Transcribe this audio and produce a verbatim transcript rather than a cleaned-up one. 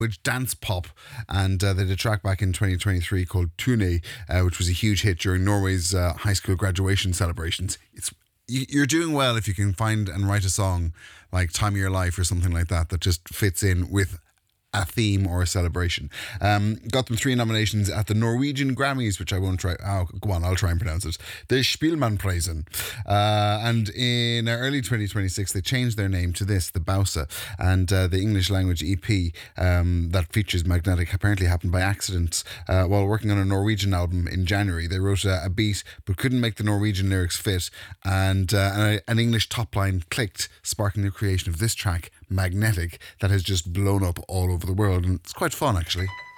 which dance pop, and uh, they did a track back in twenty twenty-three called Tune, uh, which was a huge hit during Norway's uh, high school graduation celebrations. It's you- You're doing well if you can find and write a song like Time of Your Life or something like that that just fits in with a theme or a celebration. Um, got them three nominations at the Norwegian Grammys, which I won't try. Oh, go on, I'll try and pronounce it. The Spielmannprisen. Uh, and in early twenty twenty-six, they changed their name to this, the Bausa. And uh, the English language E P um, that features Magnetic apparently happened by accident. Uh, while working on a Norwegian album in January, they wrote a, a beat but couldn't make the Norwegian lyrics fit. And uh, an English top line clicked, sparking the creation of this track, Magnetic, that has just blown up all over the world, and it's quite fun actually.